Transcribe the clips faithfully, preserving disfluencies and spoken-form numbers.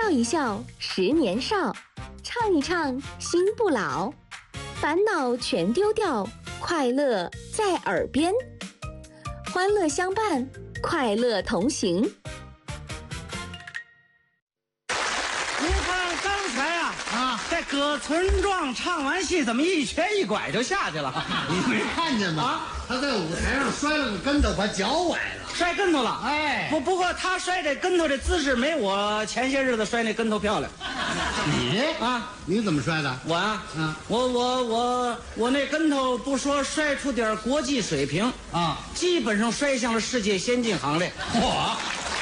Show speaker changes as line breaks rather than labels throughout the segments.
笑一笑，十年少；唱一唱，心不老。烦恼全丢掉，快乐在耳边。欢乐相伴，快乐同行。
您看刚才啊啊，在葛存壮唱完戏，怎么一瘸一拐就下去了？
你没看见吗？啊，他在舞台上摔了个跟头，把脚崴了，
摔跟头了。
哎，
不不过他摔这跟头这姿势没我前些日子摔那跟头漂亮。
你
啊，
你怎么摔的？
我呀、啊，
嗯，
我我我我那跟头不说摔出点国际水平
啊，
基本上摔向了世界先进行列。
嚯！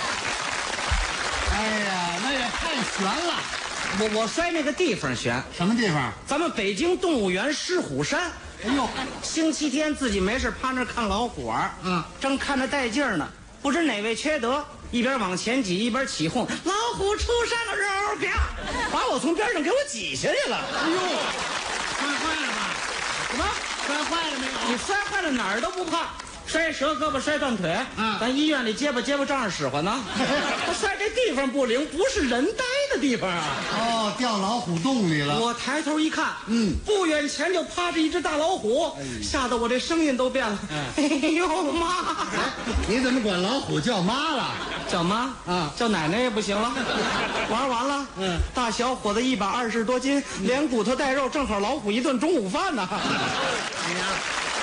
哎呀，那也太悬了。
我我摔那个地方悬，
什么地方？
咱们北京动物园狮虎山。
哎呦，
星期天自己没事趴那看老虎玩，
嗯，
正看着带劲儿呢，不知哪位缺德，一边往前挤一边起哄：“老虎出山了！”肉啪，把我从边上给我挤下去了。
哎呦，摔坏了吧？
什么？
摔坏了没有？
你摔坏了哪儿都不怕。摔折胳膊摔断腿，
嗯，
咱医院里结巴结巴仗着使唤呢。他摔这地方不灵，不是人待的地方啊。
哦，掉老虎洞里了。
我抬头一看，
嗯，
不远前就趴着一只大老虎，哎、吓得我这声音都变了。哎呦妈！
哎，你怎么管老虎叫妈了？
叫妈
啊，
叫奶奶也不行了。玩完了，嗯，大小伙子一百二十多斤，嗯、连骨头带肉，正好老虎一顿中午饭呢。
哎呀！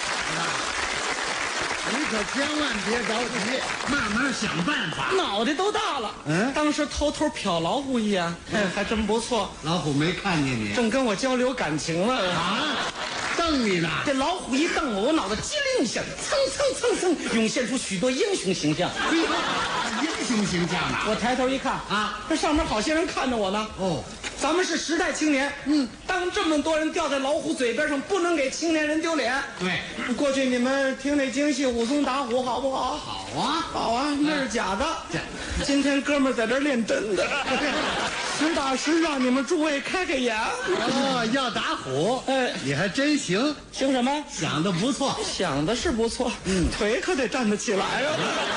你可千万别着急，慢慢想办法。
脑袋都大了，嗯，当时偷偷瞟老虎一眼，哎，还真不错。
老虎没看见你，
正跟我交流感情了
啊，瞪你呢。
这老虎一瞪我，我脑袋机灵一下，蹭蹭蹭蹭，涌现出许多英雄形象。
英雄形象啊！
我抬头一看
啊，
这上面好些人看着我呢。
哦。
咱们是时代青年，嗯，当这么多人掉在老虎嘴边上，不能给青年人丢脸。
对，
过去你们听那京戏武松打虎好不好？
好啊，
好啊，那是假的。今天哥们儿在这练真的，实打实让你们诸位开开眼。
哦，要打虎，哎，你还真行。
行什么？
想的不错，
想的是不错，嗯，腿可得站得起来啊。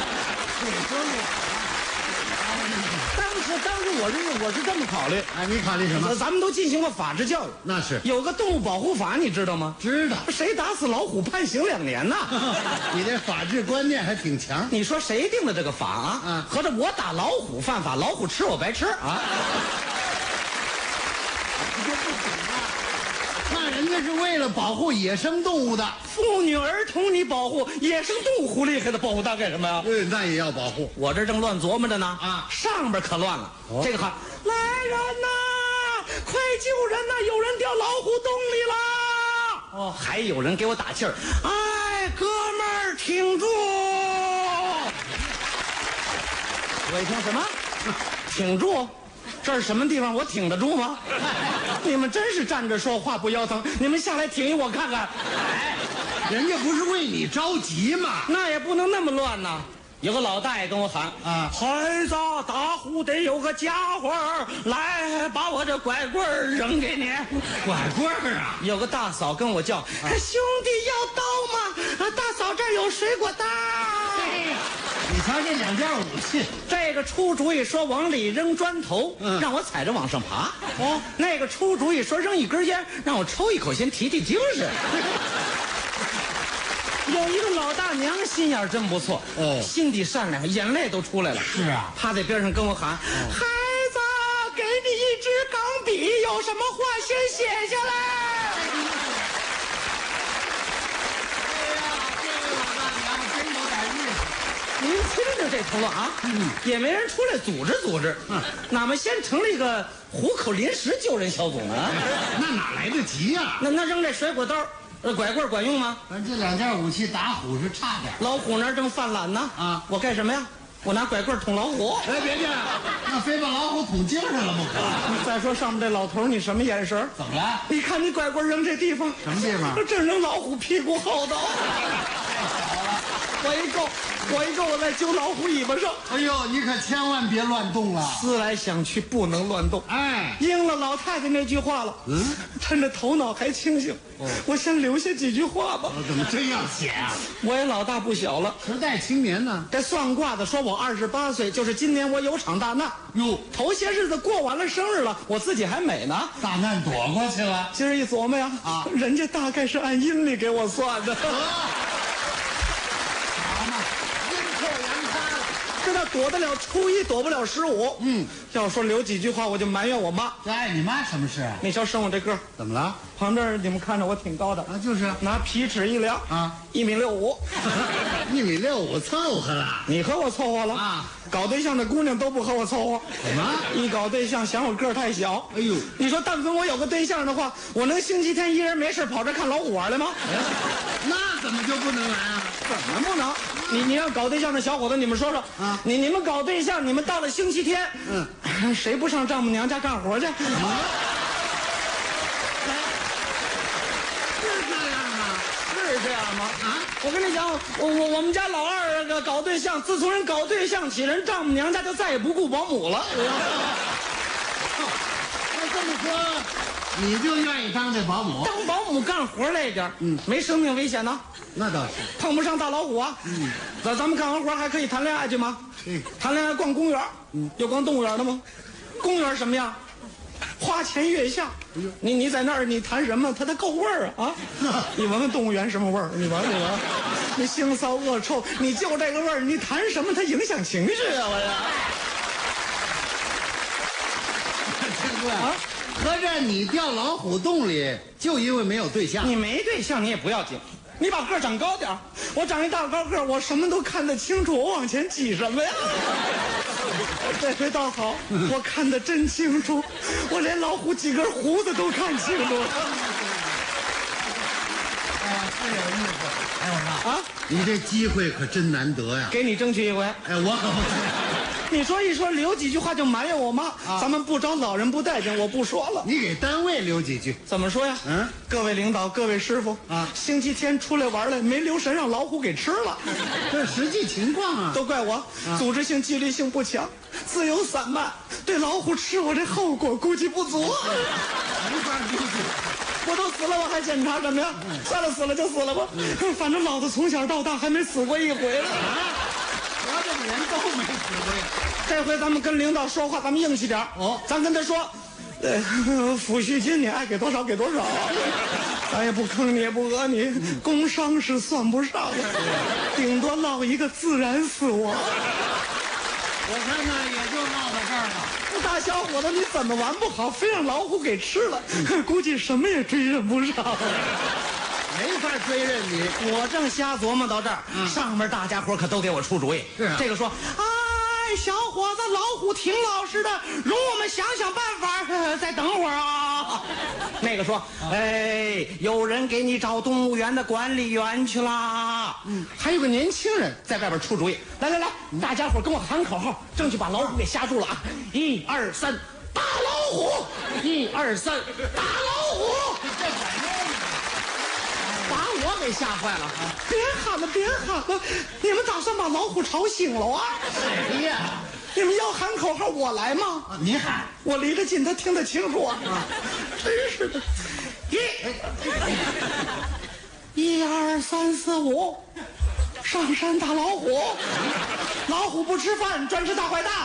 当时我是我是这么考虑，
哎，你考虑什么？
咱们都进行过法制教育，
那是
有个动物保护法，你知道吗？
知道。
谁打死老虎判刑两年呢？
你这法治观念还挺强。
你说谁定的这个法啊？
嗯，
合着我打老虎犯法，老虎吃我白吃啊？
你这不懂啊？那人家是为了保护野生动物的，
妇女儿童你保护，野生动物狐狸还得保护它干什么呀？
嗯，那也要保护。
我这正乱琢磨着呢
啊，
上边可乱了。哦、这个喊来人呐，快救人呐！有人掉老虎洞里了。哦，还有人给我打气儿，哎，哥们儿挺住！我一听什么？挺住？这是什么地方？我挺得住吗？你们真是站着说话不腰疼，你们下来挺一我看看。
哎，人家不是为你着急吗？
那也不能那么乱呐。有个老大爷跟我喊啊，孩子，打虎得有个家伙，来把我这拐棍扔给你。
拐棍啊！
有个大嫂跟我叫，啊、兄弟要刀吗？大嫂这儿有水果刀。
你瞧这两件武器，
这个出主意说往里扔砖头，嗯、让我踩着往上爬。哦，那个出主意说扔一根烟，让我抽一口先提提精神。有一个老大娘心眼真不错，哦，心地善良，眼泪都出来了。
是啊，
趴在边上跟我喊：“哦、孩子，给你一支钢笔，有什么话先写下来。”
哎呀，这位老大娘真有点意思。
您听着这头了啊，嗯，也没人出来组织组织，嗯，哪么先成立个虎口临时救人小组呢？
那哪来得及呀、啊？
那那扔这水果刀。呃，拐棍管用吗？
反正这两件武器打虎是差点。
老虎那儿正犯懒呢，
啊，
我干什么呀？我拿拐棍捅老虎。
哎，别介，那非把老虎捅精神了不可。
再说上面这老头，你什么眼神？
怎么了？
你看你拐棍扔这地方，
什么地方？
正扔老虎屁股后头。
太好了。
我一够，我一够，我在揪老虎尾巴上。
哎呦，你可千万别乱动了。
思来想去，不能乱动。
哎，
应了老太太那句话了。嗯，趁着头脑还清醒，哦、我先留下几句话吧。
我怎么真要写啊？
我也老大不小了，
时代青年呢。
这算卦的说我二十八岁，就是今年我有场大难。
哟，
头些日子过完了生日了，我自己还美呢。
大难躲过去了。
今儿一琢磨呀，啊，人家大概是按阴历给我算的。这那躲得了初一，躲不了十五。嗯，要说留几句话，我就埋怨我妈。
哎，你妈什么事啊？
你瞧生我这个，
怎么了？
旁边你们看着我挺高的
啊，就是
拿皮尺一量
啊，
一米六五，
一米六五凑合了。
你和我凑合了
啊？
搞对象的姑娘都不和我凑合。
怎么？
一搞对象嫌我个儿太小。
哎呦，
你说但凡我有个对象的话，我能星期天一人没事跑这看老虎玩来吗？
那怎么就不能来啊？
怎么不能？你你让搞对象的小伙子，你们说说啊！你你们搞对象，你们到了星期天，嗯，谁不上丈母娘家干活去？是
这样吗？
是这样吗？
啊！
我跟你讲，我我我们家老二个搞对象，自从人搞对象起，人丈母娘家就再也不雇保姆了。
那这么说，你就愿意当这保姆？
当保姆干活累点，嗯，没生命危险呢。
那倒是，
碰不上大老虎啊。嗯，咱咱们干完活还可以谈恋爱去吗？
嗯，
谈恋爱逛公园，嗯，有逛动物园的吗？公园什么样？花前月下。你你在那儿你谈什么？它它够味儿啊啊！你闻闻动物园什么味儿？你闻你闻，你腥骚恶臭，你就这个味儿，你谈什么？它影响情绪啊！我
这这个啊，合着你掉老虎洞里，就因为没有对象？
你没对象你也不要紧。你把个儿长高点儿，我长一大高个儿，我什么都看得清楚，我往前挤什么呀？这回倒好，我看得真清楚，我连老虎几根胡子都看清楚了。
哎，是有意思。哎，我说
啊，
你这机会可真难得呀！
给你争取一回。
哎，我可不是。
你说一说，留几句话就埋怨我妈。啊、咱们不招老人不待见，我不说了。
你给单位留几句？
怎么说呀？嗯，各位领导，各位师傅啊，星期天出来玩来，没留神让老虎给吃了。
这实际情况啊，
都怪我，啊、组织性、纪律性不强，自由散漫，对老虎吃我这后果估计不足。
没法估计。
我都死了，我还检查什么呀？算了，死了就死了吧。嗯、反正老子从小到大还没死过一回了。啊
活着的人都没死过呀。
这回咱们跟领导说话，咱们硬气点哦。咱跟他说，呃，抚恤金你爱给多少给多少，咱也不坑你，也不讹你，嗯、工伤是算不上的，顶多落一个自然死亡。
我看看也就落到这儿了。
大小伙子，你怎么玩不好，非让老虎给吃了？嗯、估计什么也追认不上。
没法追认你，
我正瞎琢磨到这儿，嗯、上面大家伙可都给我出主意。
是、啊、
这个说，哎，小伙子，老虎挺老实的，容我们想想办法，呃、再等会儿啊。那个说，啊、哎，有人给你找动物园的管理员去啦。嗯，还有个年轻人在外边出主意。来来来，嗯、大家伙跟我喊口号，争取把老虎给吓住了啊！一二三，打老虎！一二三，打老虎！这管用。把我给吓坏了！别喊了，别喊了！你们打算把老虎吵醒了啊？
谁呀？
你们要喊口号，我来吗？
啊、你喊，
我离得近，他听得清楚啊！啊真是的！一、一二三四五，上山打老虎，老虎不吃饭，专吃大坏蛋。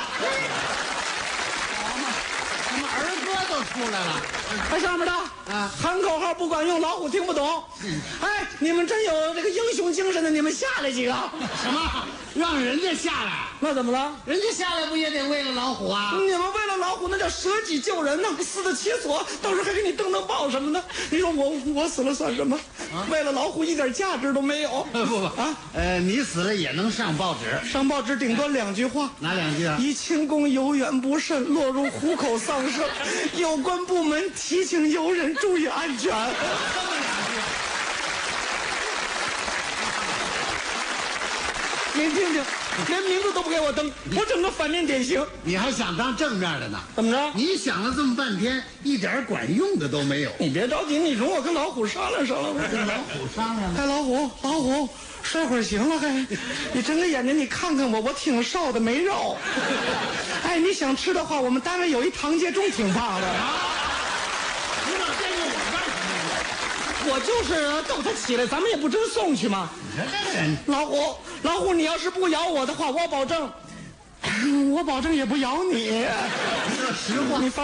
怎么儿歌都出来了？
哎，上面的啊，喊口号不管用，老虎听不懂。嗯、哎，你们真有这个英雄精神的，你们下来几个？
什么？让人家下来？
那怎么了？
人家下来不也得为了老虎啊？
你们为了老虎那叫舍己救人呢，死得其所，到时候还给你登登报什么的。你说我我死了算什么？啊、为了老虎一点价值都没有。
不不啊，呃，你死了也能上报纸，
上报纸顶多两句话。
哪两句啊？
宜轻功有远不慎，落入虎口丧生。有关部门提醒游人注意安全。您听听， 连名字都不给我登，我整个反面典型。
你还想当正面的呢？
怎么着？
你想了这么半天，一点管用的都没有。
你别着急，你容我跟老虎商量商量吧。
跟老虎商量。
哎，老虎，老虎，睡会儿行了，还你睁个眼睛，你看看我，我挺瘦的，没肉。哎，你想吃的话，我们单位有一唐杰忠挺胖的。
你老惦记我干什么？
我就是逗他起来，咱们也不真送去吗？
你说这人，
老虎，老虎，你要是不咬我的话，我保证，我保证也不咬你。
说实话。
你放。